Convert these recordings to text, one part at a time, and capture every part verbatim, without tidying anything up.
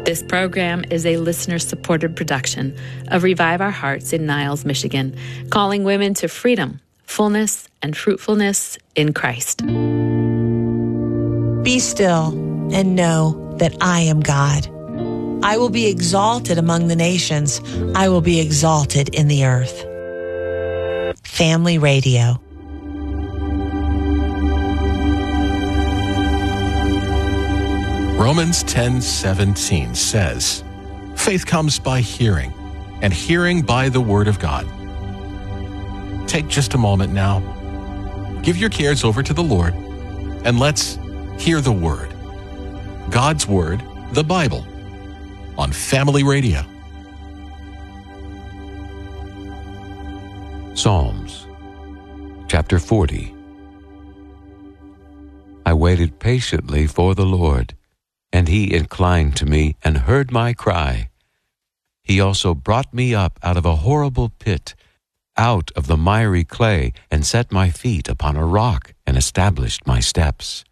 This program is a listener-supported production of Revive Our Hearts in Niles, Michigan, calling women to freedom, fullness, and fruitfulness in Christ. Be still and know that I am God. I will be exalted among the nations. I will be exalted in the earth. Family Radio. Romans ten seventeen says, faith comes by hearing, and hearing by the Word of God. Take just a moment now. Give your cares over to the Lord, and let's hear the Word. God's Word, the Bible, on Family Radio. Psalms, chapter forty. I waited patiently for the Lord, and he inclined to me and heard my cry. He also brought me up out of a horrible pit, out of the miry clay, and set my feet upon a rock and established my steps.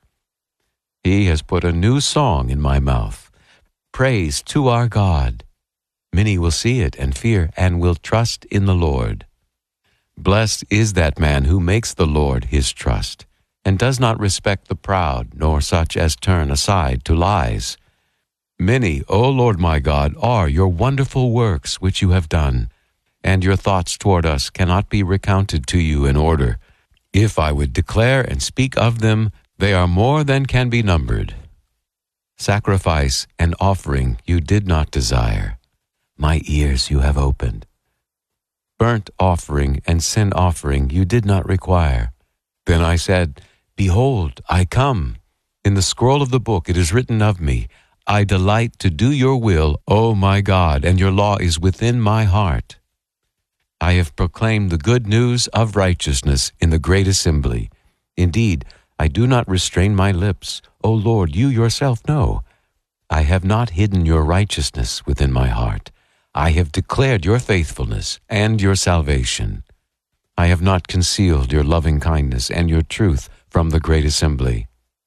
He has put a new song in my mouth, praise to our God. Many will see it and fear and will trust in the Lord. Blessed is that man who makes the Lord his trust, and does not respect the proud, nor such as turn aside to lies. Many, O Lord my God, are your wonderful works which you have done, and your thoughts toward us cannot be recounted to you in order. If I would declare and speak of them, they are more than can be numbered. Sacrifice and offering you did not desire. My ears you have opened. Burnt offering and sin offering you did not require. Then I said, behold, I come. In the scroll of the book it is written of me, I delight to do your will, O my God, and your law is within my heart. I have proclaimed the good news of righteousness in the great assembly. Indeed, I do not restrain my lips. O Lord, you yourself know. I have not hidden your righteousness within my heart. I have declared your faithfulness and your salvation. I have not concealed your loving kindness and your truth from the great assembly.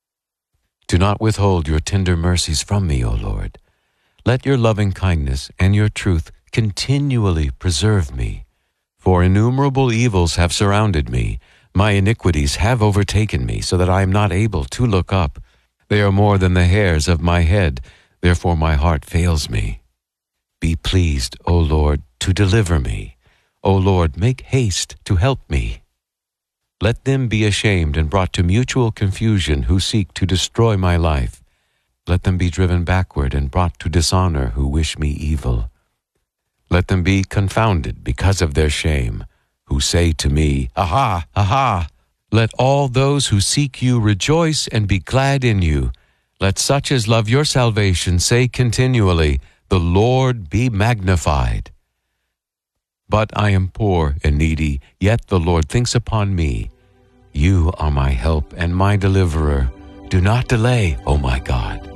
Do not withhold your tender mercies from me, O Lord. Let your loving kindness and your truth continually preserve me. For innumerable evils have surrounded me. My iniquities have overtaken me, so that I am not able to look up. They are more than the hairs of my head, therefore my heart fails me. Be pleased, O Lord, to deliver me. O Lord, make haste to help me. Let them be ashamed and brought to mutual confusion who seek to destroy my life. Let them be driven backward and brought to dishonor who wish me evil. Let them be confounded because of their shame, who say to me, Aha, aha! Let all those who seek you rejoice and be glad in you. Let such as love your salvation say continually, The Lord be magnified. But I am poor and needy, yet the Lord thinks upon me. You are my help and my deliverer. Do not delay, O my God.